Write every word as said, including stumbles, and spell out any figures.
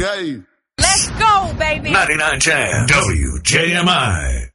game. Let's go, baby. ninety-nine Jam. W J M I.